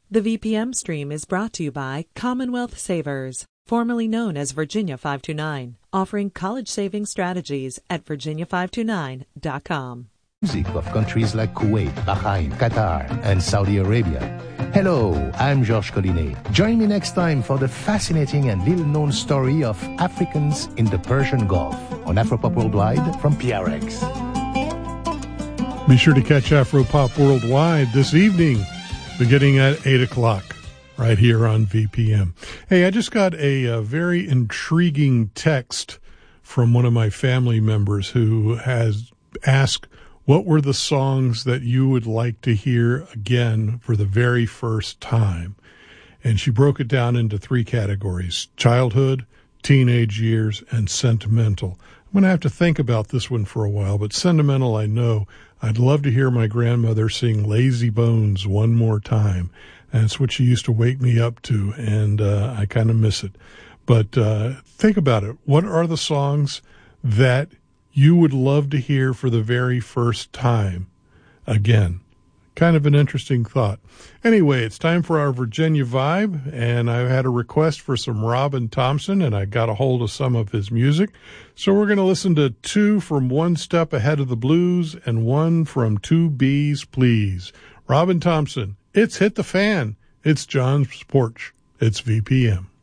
The VPM stream is brought to you by Commonwealth Savers, formerly known as Virginia 529, offering college saving strategies at virginia529.com. Music of countries like Kuwait, Bahrain, Qatar, and Saudi Arabia. Hello, I'm Georges Collinet. Join me next time for the fascinating and little-known story of Africans in the Persian Gulf on Afropop Worldwide from PRX. Be sure to catch Afropop Worldwide this evening, beginning at 8 o'clock, right here on VPM. Hey, I just got a very intriguing text from one of my family members who has asked, what were the songs that you would like to hear again for the very first time? And she broke it down into 3 categories: childhood, teenage years, and sentimental. I'm going to have to think about this one for a while, but sentimental, I know. I'd love to hear my grandmother sing Lazy Bones one more time. And it's what she used to wake me up to, and I kind of miss it. But think about it. What are the songs that you would love to hear for the very first time again? Kind of an interesting thought. Anyway, it's time for our Virginia Vibe, and I had a request for some Robin Thompson, and I got a hold of some of his music. So we're going to listen to 2 from One Step Ahead of the Blues and 1 from 2 B's Please. Robin Thompson, it's Hit the Fan. It's John's Porch. It's VPM.